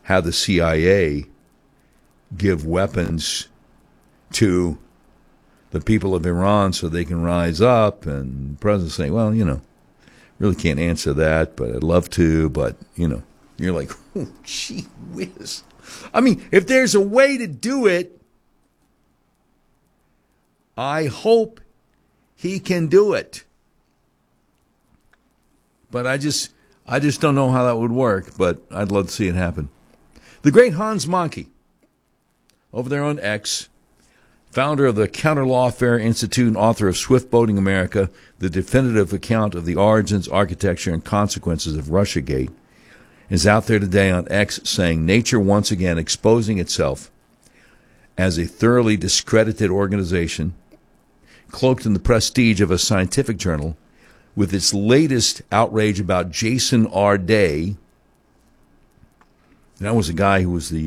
have the CIA give weapons to the people of Iran so they can rise up, and the president saying, well, really can't answer that, but I'd love to, but, you're like, oh, gee whiz. I mean, if there's a way to do it, I hope he can do it. But I just don't know how that would work, but I'd love to see it happen. The great Hans Moncke, over there on X, founder of the Counter Lawfare Institute and author of Swift Boating America, the definitive account of the origins, architecture, and consequences of Russiagate, is out there today on X saying nature once again exposing itself as a thoroughly discredited organization, cloaked in the prestige of a scientific journal, with its latest outrage about Jason R. Day. That was a guy who was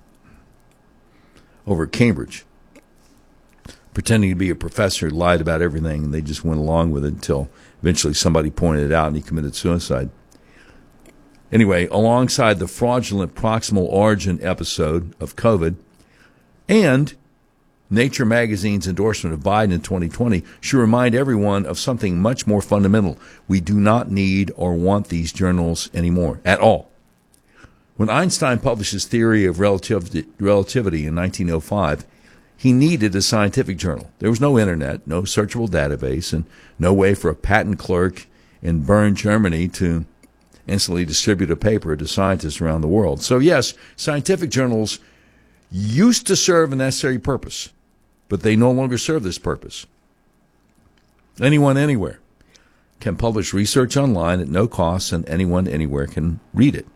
over at Cambridge, pretending to be a professor, lied about everything, and they just went along with it until eventually somebody pointed it out and he committed suicide. Anyway, alongside the fraudulent proximal origin episode of COVID and Nature magazine's endorsement of Biden in 2020 should remind everyone of something much more fundamental. We do not need or want these journals anymore at all. When Einstein published his theory of relativity in 1905, he needed a scientific journal. There was no internet, no searchable database, and no way for a patent clerk in Bern, Germany to instantly distribute a paper to scientists around the world. So yes, scientific journals used to serve a necessary purpose, but they no longer serve this purpose. Anyone, anywhere can publish research online at no cost, and anyone, anywhere can read it.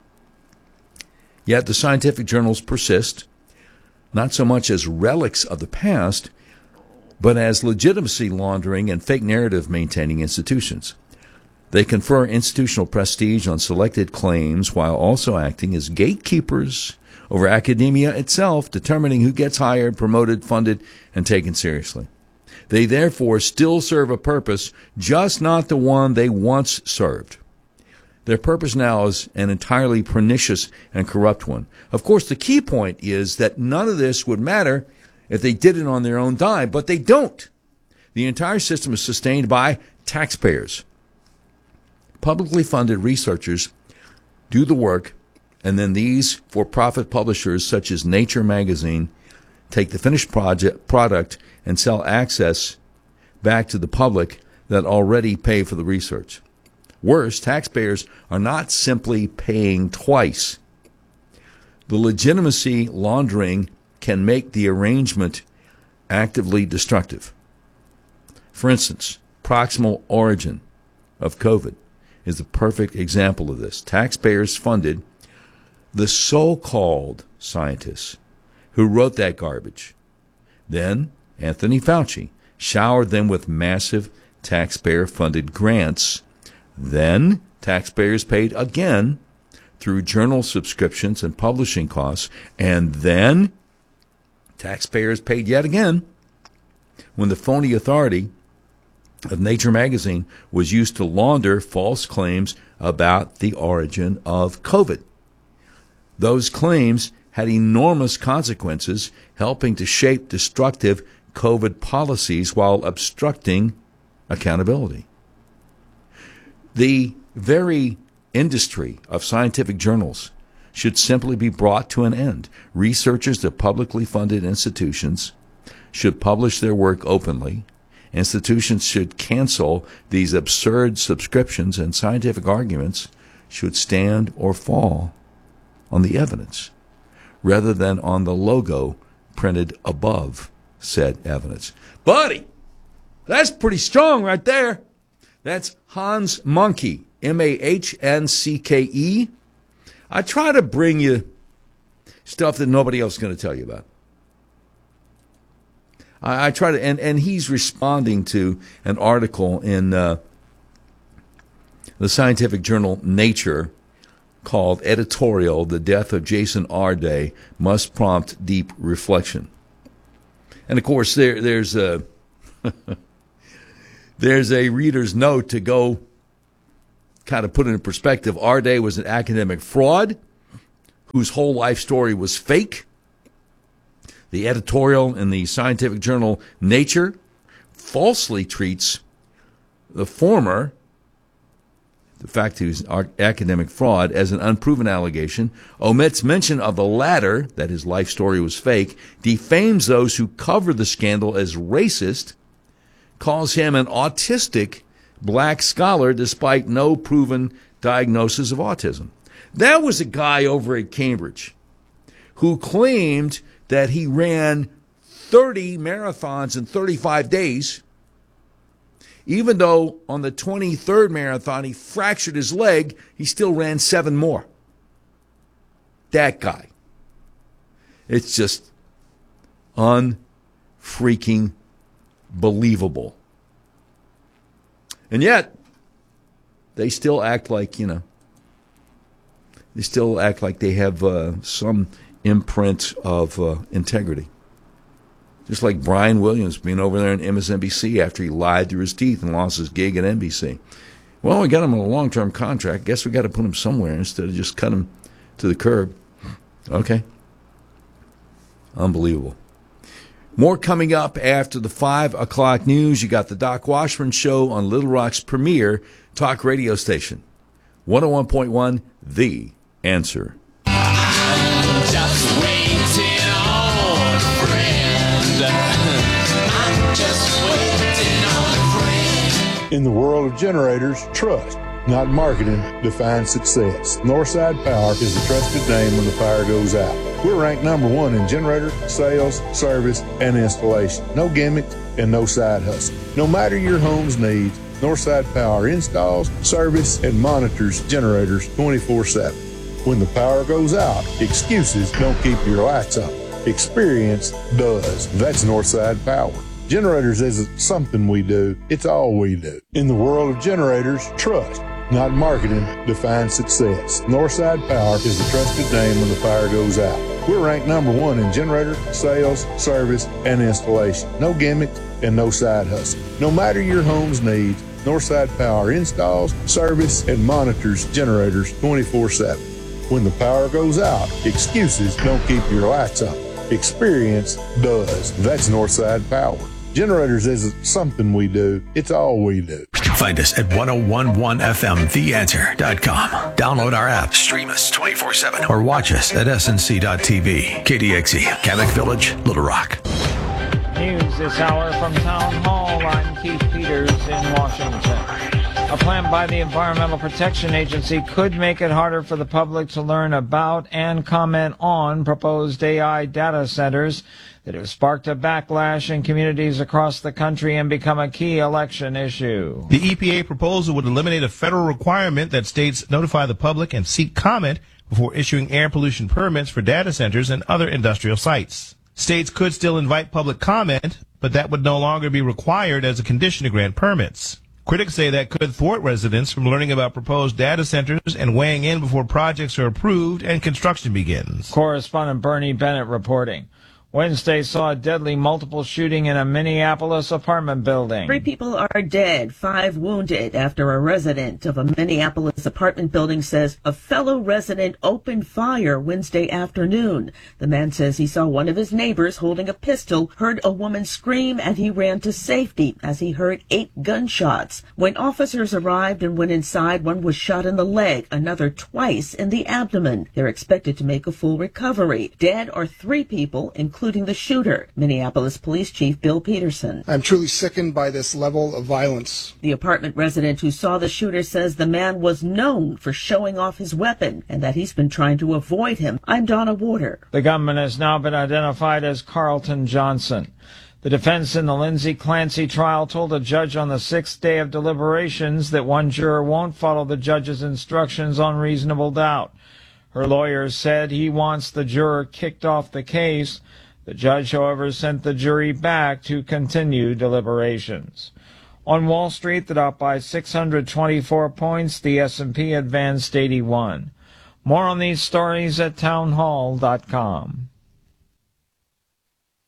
Yet the scientific journals persist, not so much as relics of the past, but as legitimacy laundering and fake narrative maintaining institutions. They confer institutional prestige on selected claims while also acting as gatekeepers over academia itself, determining who gets hired, promoted, funded, and taken seriously. They therefore still serve a purpose, just not the one they once served. Their purpose now is an entirely pernicious and corrupt one. Of course, the key point is that none of this would matter if they did it on their own dime, but they don't. The entire system is sustained by taxpayers. Publicly funded researchers do the work, and then these for-profit publishers, such as Nature magazine, take the finished product and sell access back to the public that already pay for the research. Worse, taxpayers are not simply paying twice. The legitimacy laundering can make the arrangement actively destructive. For instance, proximal origin of COVID is a perfect example of this. Taxpayers funded the so-called scientists who wrote that garbage. Then Anthony Fauci showered them with massive taxpayer-funded grants. Then taxpayers paid again through journal subscriptions and publishing costs. And then taxpayers paid yet again when the phony authority of Nature magazine was used to launder false claims about the origin of COVID. Those claims had enormous consequences, helping to shape destructive COVID policies while obstructing accountability. The very industry of scientific journals should simply be brought to an end. Researchers of publicly funded institutions should publish their work openly. Institutions should cancel these absurd subscriptions, and scientific arguments should stand or fall on the evidence rather than on the logo printed above said evidence. Buddy, that's pretty strong right there. That's Hans Moncke, Mahncke. I try to bring you stuff that nobody else is going to tell you about. I try to, and he's responding to an article in the scientific journal Nature called Editorial, The Death of Jason R. Day Must Prompt Deep Reflection. And of course, there's a there's a reader's note to go kind of put it in perspective. R. Day was an academic fraud whose whole life story was fake. The editorial in the scientific journal Nature falsely treats the former, the fact he was academic fraud, as an unproven allegation, omits mention of the latter, that his life story was fake, defames those who cover the scandal as racist, calls him an autistic black scholar despite no proven diagnosis of autism. That was a guy over at Cambridge who claimed that he ran 30 marathons in 35 days, even though on the 23rd marathon he fractured his leg, he still ran 7 more. That guy. It's just unfreaking believable. And yet, they still act like, they still act like they have some imprint of integrity. Just like Brian Williams being over there in MSNBC after he lied through his teeth and lost his gig at NBC. Well, we got him on a long-term contract. Guess we got to put him somewhere instead of just cut him to the curb. Okay. Unbelievable. More coming up after the 5 o'clock news. You got the Doc Washburn Show on Little Rock's premier talk radio station. 101.1, The Answer. I'm just waiting on a friend. I'm just waiting on a friend. In the world of generators, trust, not marketing, defines success. Northside Power is a trusted name when the fire goes out. We're ranked number 1 in generator, sales, service, and installation. No gimmicks and no side hustle. No matter your home's needs, Northside Power installs, service, and monitors generators 24/7. When the power goes out, excuses don't keep your lights on. Experience does. That's Northside Power. Generators isn't something we do, it's all we do. In the world of generators, trust, not marketing, defines success. Northside Power is a trusted name when the fire goes out. We're ranked number 1 in generator, sales, service, and installation. No gimmicks and no side hustle. No matter your home's needs, Northside Power installs, service, and monitors generators 24/7. When the power goes out, excuses don't keep your lights on. Experience does. That's Northside Power. Generators isn't something we do, it's all we do. Find us at 1011fmtheanswer.com. Download our app, stream us 24/7, or watch us at snc.tv. KDXE, Kamek Village, Little Rock. News this hour from Town Hall. I'm Keith Peters in Washington. A plan by the Environmental Protection Agency could make it harder for the public to learn about and comment on proposed AI data centers that have sparked a backlash in communities across the country and become a key election issue. The EPA proposal would eliminate a federal requirement that states notify the public and seek comment before issuing air pollution permits for data centers and other industrial sites. States could still invite public comment, but that would no longer be required as a condition to grant permits. Critics say that could thwart residents from learning about proposed data centers and weighing in before projects are approved and construction begins. Correspondent Bernie Bennett reporting. Wednesday saw a deadly multiple shooting in a Minneapolis apartment building. 3 people are dead, 5 wounded after a resident of a Minneapolis apartment building says a fellow resident opened fire Wednesday afternoon. The man says he saw one of his neighbors holding a pistol, heard a woman scream, and he ran to safety as he heard 8 gunshots. When officers arrived and went inside, one was shot in the leg, another twice in the abdomen. They're expected to make a full recovery. Dead are 3 people, including the shooter. Minneapolis Police Chief Bill Peterson. I'm truly sickened by this level of violence. The apartment resident who saw the shooter says the man was known for showing off his weapon and that he's been trying to avoid him. I'm Donna Warder. The gunman has now been identified as Carlton Johnson. The defense in the Lindsay Clancy trial told a judge on the 6th day of deliberations that one juror won't follow the judge's instructions on reasonable doubt. Her lawyer said he wants the juror kicked off the case. The judge, however, sent the jury back to continue deliberations. On Wall Street, the Dow by 624 points, the S&P advanced 81. More on these stories at townhall.com.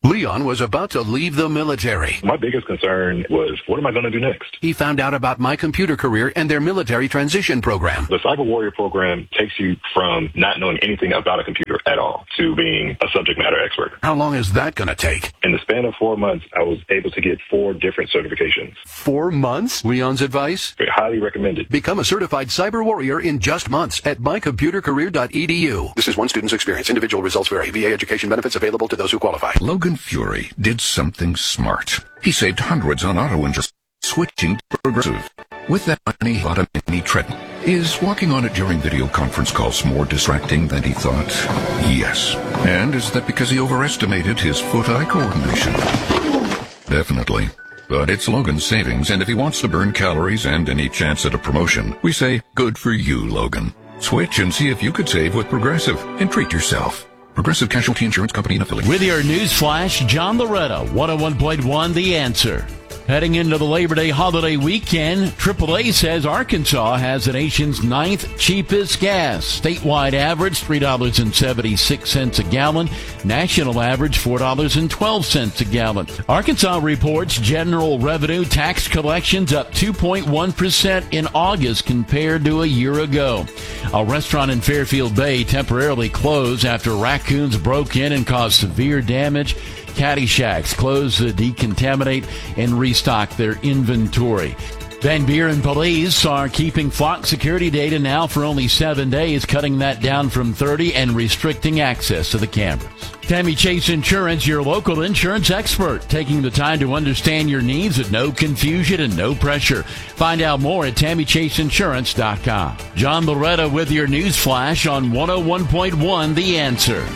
Leon was about to leave the military. My biggest concern was, what am I going to do next? He found out about My Computer Career and their military transition program. The Cyber Warrior program takes you from not knowing anything about a computer at all to being a subject matter expert. How long is that going to take? In the span of 4 months, I was able to get 4 different certifications. 4 months? Leon's advice? Highly recommended. Become a certified cyber warrior in just months at mycomputercareer.edu. This is one student's experience. Individual results vary. VA education benefits available to those who qualify. Logan Fury did something smart. He saved hundreds on auto insurance, switching to Progressive. With that money, he bought a mini treadmill. Is walking on it during video conference calls more distracting than he thought? Yes. And is that because he overestimated his foot-eye coordination? Definitely. But it's Logan's savings, and if he wants to burn calories and any chance at a promotion, we say, good for you, Logan. Switch and see if you could save with Progressive, and treat yourself. Progressive Casualty Insurance Company and affiliate. With your news flash, John Loretta, 101.1 The Answer. Heading into the Labor Day holiday weekend, AAA says Arkansas has the nation's 9th cheapest gas. Statewide average, $3.76 a gallon. National average, $4.12 a gallon. Arkansas reports general revenue tax collections up 2.1% in August compared to a year ago. A restaurant in Fairfield Bay temporarily closed after raccoons broke in and caused severe damage. Caddy Shacks close to decontaminate and restock their inventory. Van Buren police are keeping flock security data now for only 7 days, cutting that down from 30 and restricting access to the cameras. Tammy Chase Insurance, your local insurance expert, taking the time to understand your needs at no confusion and no pressure. Find out more at TammyChaseInsurance.com. John Loretta with your news flash on 101.1 The Answer.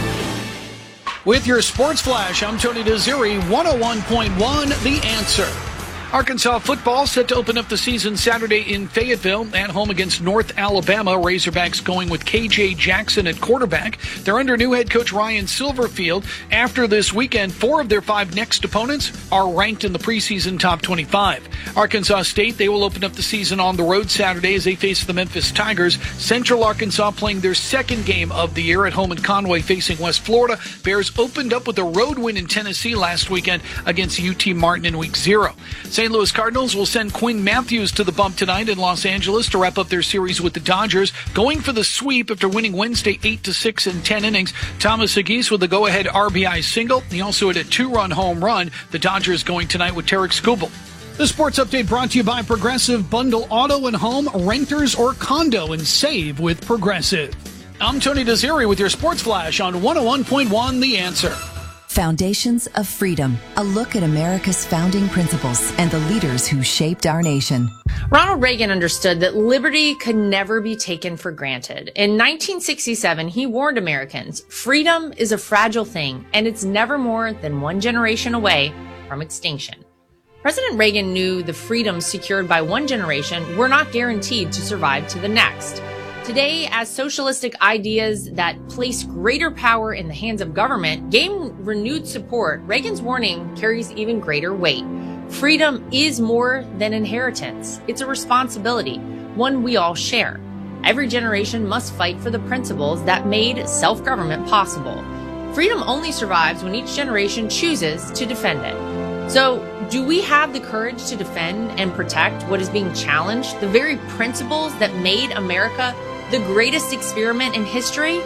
With your sports flash, I'm Tony Desiri, 101.1 The Answer. Arkansas football set to open up the season Saturday in Fayetteville at home against North Alabama. Razorbacks going with K.J. Jackson at quarterback. They're under new head coach Ryan Silverfield. After this weekend, 4 of their 5 next opponents are ranked in the preseason top 25. Arkansas State, they will open up the season on the road Saturday as they face the Memphis Tigers. Central Arkansas playing their second game of the year at home in Conway facing West Florida. Bears opened up with a road win in Tennessee last weekend against UT Martin in week 0. St. Louis Cardinals will send Quinn Matthews to the bump tonight in Los Angeles to wrap up their series with the Dodgers, going for the sweep after winning Wednesday 8-6 in 10 innings. Thomas Segis with the go-ahead RBI single. He also had a 2-run home run. The Dodgers going tonight with Tarek Skubal. The sports update brought to you by Progressive. Bundle auto and home, renters or condo, and save with Progressive. I'm Tony Desiri with your sports flash on 101.1 The Answer. Foundations of Freedom, a look at America's founding principles and the leaders who shaped our nation. Ronald Reagan understood that liberty could never be taken for granted. In 1967, he warned Americans, freedom is a fragile thing, and it's never more than one generation away from extinction. President Reagan knew the freedoms secured by one generation were not guaranteed to survive to the next. Today, as socialistic ideas that place greater power in the hands of government gain renewed support, Reagan's warning carries even greater weight. Freedom is more than inheritance. It's a responsibility, one we all share. Every generation must fight for the principles that made self-government possible. Freedom only survives when each generation chooses to defend it. So, do we have the courage to defend and protect what is being challenged, the very principles that made America the greatest experiment in history?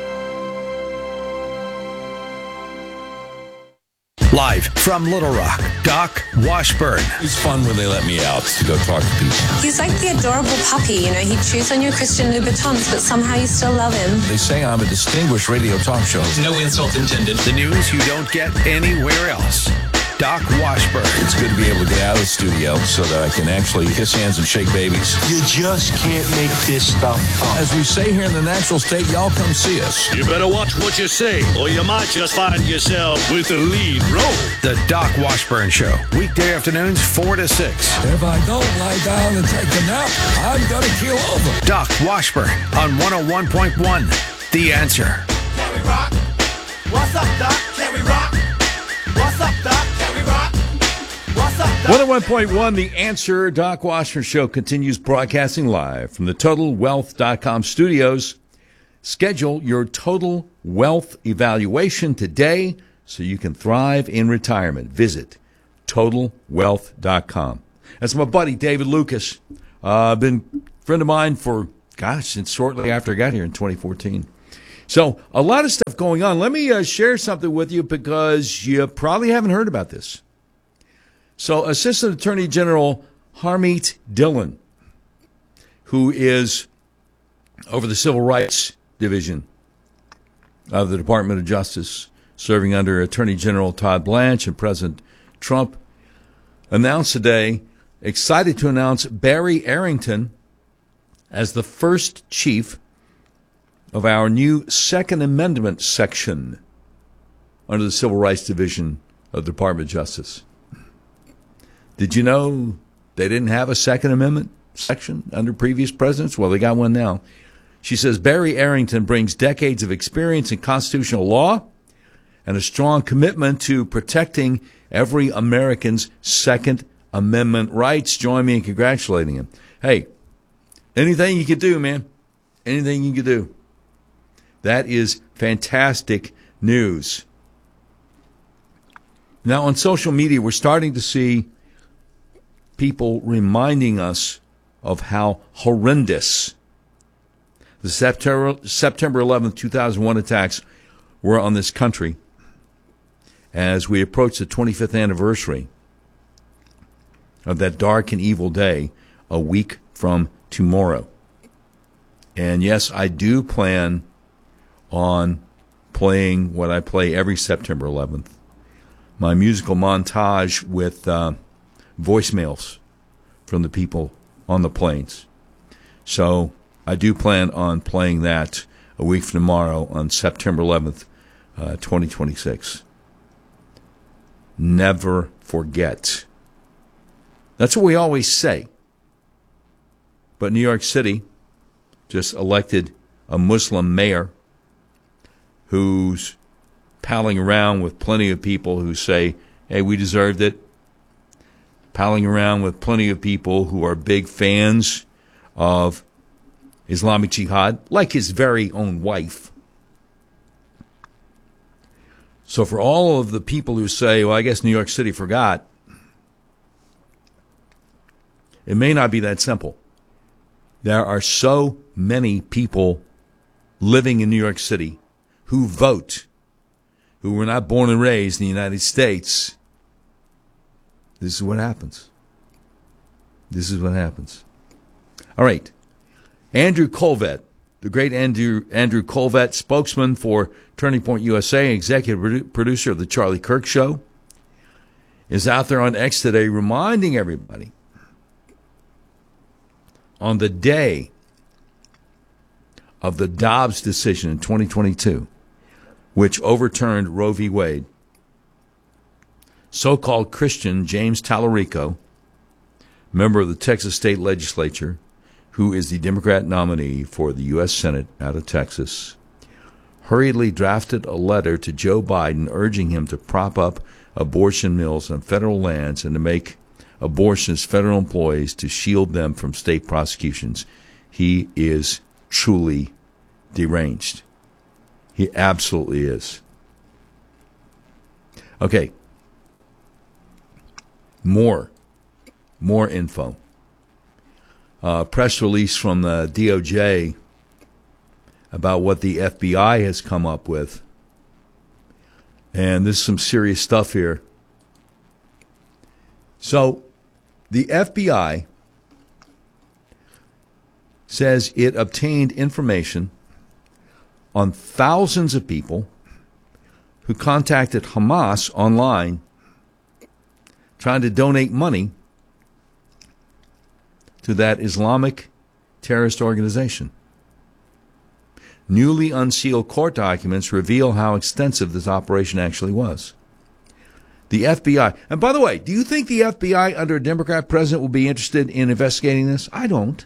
Live from Little Rock, Doc Washburn. It's fun when they let me out to go talk to people. He's like the adorable puppy, you know. He chews on your Christian Louboutins, but somehow you still love him. They say I'm a distinguished radio talk show. No insult intended. The news you don't get anywhere else. Doc Washburn. It's good to be able to get out of the studio so that I can actually kiss hands and shake babies. You just can't make this stuff up. As we say here in the natural state, y'all come see us. You better watch what you say, or you might just find yourself with the lead role. The Doc Washburn Show. Weekday afternoons, 4 to 6. If I don't lie down and take a nap, I'm going to keel over. Doc Washburn on 101.1. The Answer. Can we rock? What's up, Doc? Can we rock? What's up, Doc? 101.1 The Answer. Doc Washburn Show continues broadcasting live from the TotalWealth.com studios. Schedule your Total Wealth evaluation today so you can thrive in retirement. Visit TotalWealth.com. That's my buddy David Lucas. Been a friend of mine for, since shortly after I got here in 2014. So a lot of stuff going on. Let me share something with you because you probably haven't heard about this. So Assistant Attorney General Harmeet Dillon, who is over the Civil Rights Division of the Department of Justice, serving under Attorney General Todd Blanche and President Trump, announced today, excited to announce Barry Arrington as the first chief of our new Second Amendment section under the Civil Rights Division of the Department of Justice. Did you know they didn't have a Second Amendment section under previous presidents? Well, they got one now. She says Barry Arrington brings decades of experience in constitutional law and a strong commitment to protecting every American's Second Amendment rights. Join me in congratulating him. Hey, anything you can do, man. Anything you can do. That is fantastic news. Now, on social media, we're starting to see people reminding us of how horrendous the September 11th, 2001 attacks were on this country as we approach the 25th anniversary of that dark and evil day a week from tomorrow. And yes, I do plan on playing what I play every September 11th, my musical montage with voicemails from the people on the planes. So I do plan on playing that a week from tomorrow on September 11th, 2026. Never forget. That's what we always say. But New York City just elected a Muslim mayor who's palling around with plenty of people who say, hey, we deserved it. Palling around with plenty of people who are big fans of Islamic Jihad, like his very own wife. So for all of the people who say, well, I guess New York City forgot, it may not be that simple. There are so many people living in New York City who vote, who were not born and raised in the United States. This is what happens. This is what happens. All right. Andrew Colvett, the great Andrew Colvett, spokesman for Turning Point USA, executive producer of The Charlie Kirk Show, is out there on X today reminding everybody on the day of the Dobbs decision in 2022, which overturned Roe v. Wade, so-called Christian James Tallarico, member of the Texas State Legislature, who is the Democrat nominee for the U.S. Senate out of Texas, hurriedly drafted a letter to Joe Biden urging him to prop up abortion mills on federal lands and to make abortionists federal employees to shield them from state prosecutions. He is truly deranged. He absolutely is. Okay. More info. Press release from the DOJ about what the FBI has come up with. And this is some serious stuff here. So, the FBI says it obtained information on thousands of people who contacted Hamas online trying to donate money to that Islamic terrorist organization. Newly unsealed court documents reveal how extensive this operation actually was. The FBI, and by the way, do you think the FBI under a Democrat president will be interested in investigating this? I don't.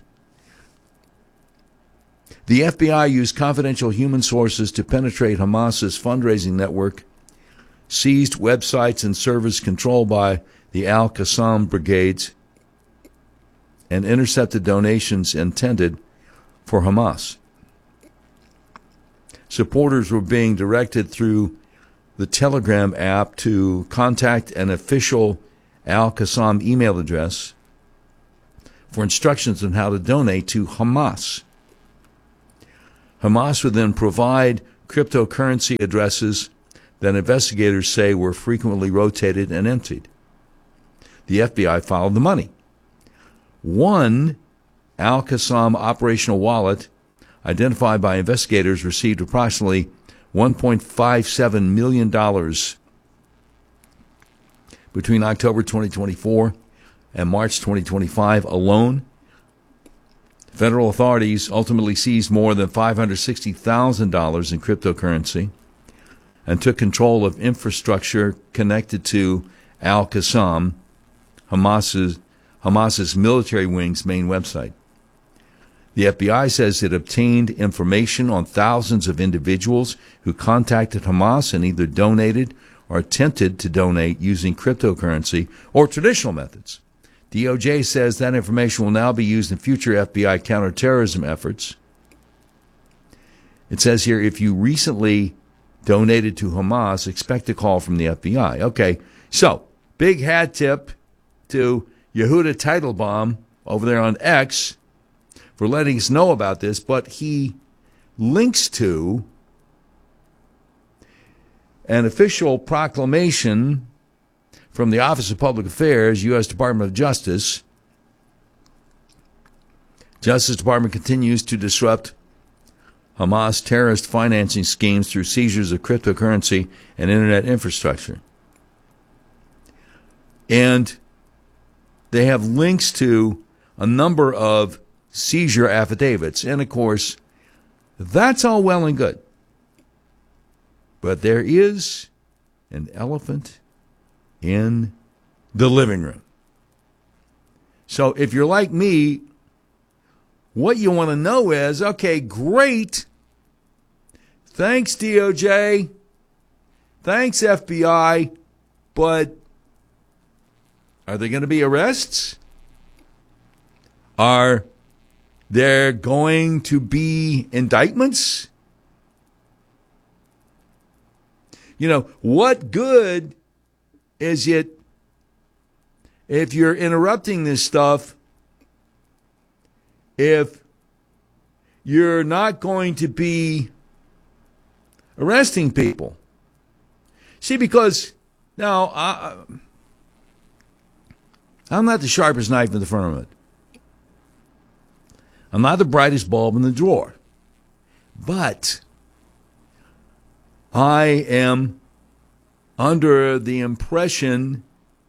The FBI used confidential human sources to penetrate Hamas's fundraising network, seized websites and servers controlled by the Al-Qassam brigades, and intercepted donations intended for Hamas. Supporters were being directed through the Telegram app to contact an official Al-Qassam email address for instructions on how to donate to Hamas. Hamas would then provide cryptocurrency addresses that investigators say were frequently rotated and emptied. The FBI followed the money. One Al-Qassam operational wallet, identified by investigators, received approximately $1.57 million between October 2024 and March 2025 alone. Federal authorities ultimately seized more than $560,000 in cryptocurrency and took control of infrastructure connected to Al-Qassam, Hamas's military wing's main website. The FBI says it obtained information on thousands of individuals who contacted Hamas and either donated or attempted to donate using cryptocurrency or traditional methods. DOJ says that information will now be used in future FBI counterterrorism efforts. It says here, if you recently donated to Hamas, expect a call from the FBI. Okay, so big hat tip to Yehuda Teitelbaum over there on X for letting us know about this, but he links to an official proclamation from the Office of Public Affairs, U.S. Department of Justice. Justice Department continues to disrupt Hamas terrorist financing schemes through seizures of cryptocurrency and internet infrastructure. And they have links to a number of seizure affidavits. And, of course, that's all well and good. But there is an elephant in the living room. So if you're like me, what you want to know is, okay, great. Thanks, DOJ. Thanks, FBI. But are there going to be arrests? Are there going to be indictments? You know, what good is it if you're interrupting this stuff, if you're not going to be arresting people? See, because now I'm not the sharpest knife in the firmament. I'm not the brightest bulb in the drawer. But I am under the impression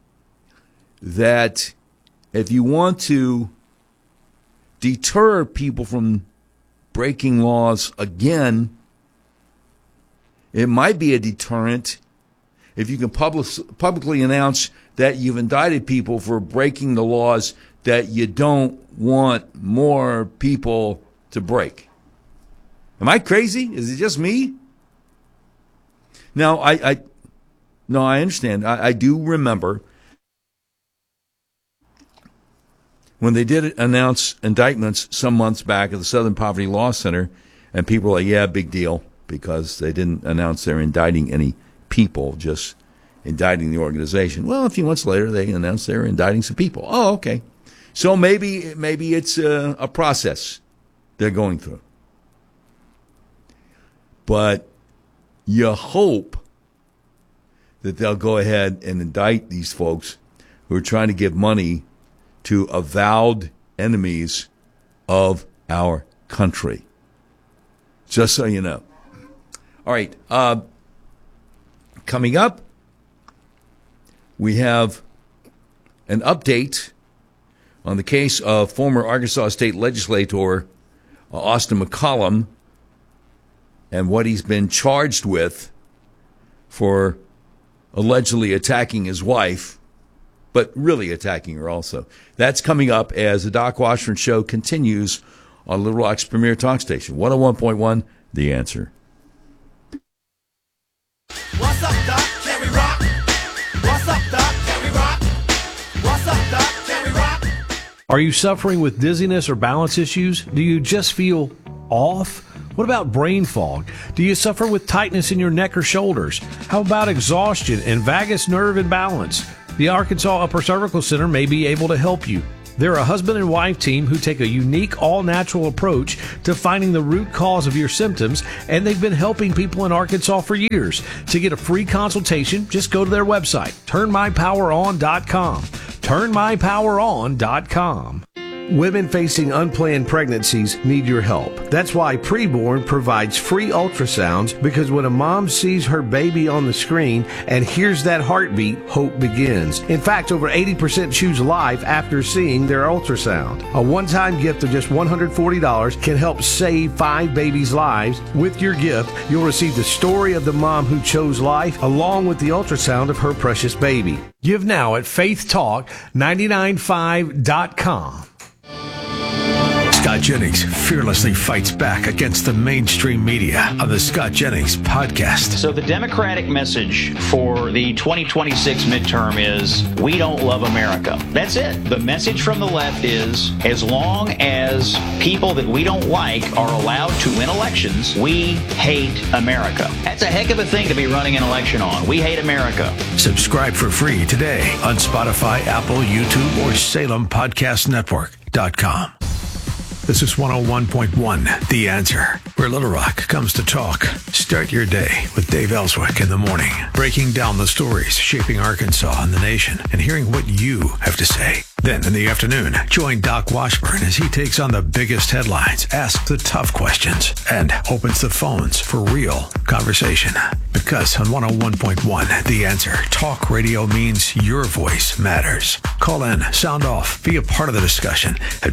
that if you want to deter people from breaking laws again, it might be a deterrent if you can publicly announce that you've indicted people for breaking the laws that you don't want more people to break. Am I crazy? Is it just me? Now, I understand. I do remember when they did announce indictments some months back at the Southern Poverty Law Center, and people were like, yeah, big deal, because they didn't announce they're indicting any people, just indicting the organization. Well, a few months later, they announced they were indicting some people. Oh, okay. So maybe it's a process they're going through. But you hope that they'll go ahead and indict these folks who are trying to give money to avowed enemies of our country. Just so you know. All right. Coming up, we have an update on the case of former Arkansas State Legislator Austin McCollum and what he's been charged with for allegedly attacking his wife, but really attacking her also. That's coming up as the Doc Washburn Show continues on Little Rock's premier talk station, 101.1 The Answer. What's up, Doc? Can we rock? What's up, Doc? Can we rock? What's up, Doc? Can we rock? Are you suffering with dizziness or balance issues? Do you just feel off? What about brain fog? Do you suffer with tightness in your neck or shoulders? How about exhaustion and vagus nerve imbalance? The Arkansas Upper Cervical Center may be able to help you. They're a husband and wife team who take a unique, all-natural approach to finding the root cause of your symptoms, and they've been helping people in Arkansas for years. To get a free consultation, just go to their website, turnmypoweron.com. turnmypoweron.com. Women facing unplanned pregnancies need your help. That's why Preborn provides free ultrasounds, because when a mom sees her baby on the screen and hears that heartbeat, hope begins. In fact, over 80% choose life after seeing their ultrasound. A one-time gift of just $140 can help save 5 babies' lives. With your gift, you'll receive the story of the mom who chose life, along with the ultrasound of her precious baby. Give now at faithtalk995.com. Scott Jennings fearlessly fights back against the mainstream media on the Scott Jennings podcast. So the Democratic message for the 2026 midterm is, we don't love America. That's it. The message from the left is, as long as people that we don't like are allowed to win elections, we hate America. That's a heck of a thing to be running an election on. We hate America. Subscribe for free today on Spotify, Apple, YouTube, or SalemPodcastNetwork.com. This is 101.1 The Answer, where Little Rock comes to talk. Start your day with Dave Ellswick in the morning, breaking down the stories shaping Arkansas and the nation, and hearing what you have to say. Then in the afternoon, join Doc Washburn as he takes on the biggest headlines, asks the tough questions, and opens the phones for real conversation. Because on 101.1 The Answer, talk radio means your voice matters. Call in, sound off, be a part of the discussion at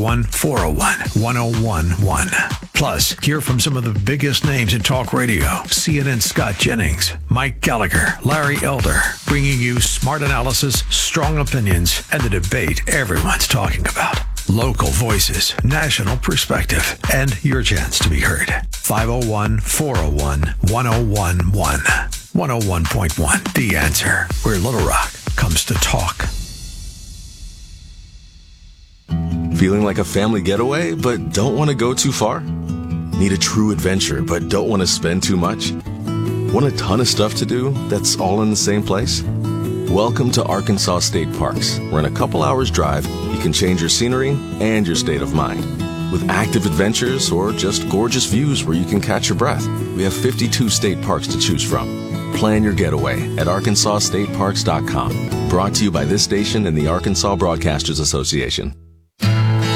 501-401-1011. Plus, hear from some of the biggest names in talk radio. CNN Scott Jennings, Mike Gallagher, Larry Elder, bringing you smart analysis, strong opinions, and the debate everyone's talking about. Local voices, national perspective, and your chance to be heard. 501-401-1011. 101.1 The Answer, where Little Rock comes to talk. Feeling like a family getaway, but don't want to go too far? Need a true adventure, but don't want to spend too much? Want a ton of stuff to do that's all in the same place? Welcome to Arkansas State Parks, where in a couple hours drive, you can change your scenery and your state of mind. With active adventures or just gorgeous views where you can catch your breath, we have 52 state parks to choose from. Plan your getaway at ArkansasStateParks.com. Brought to you by this station and the Arkansas Broadcasters Association.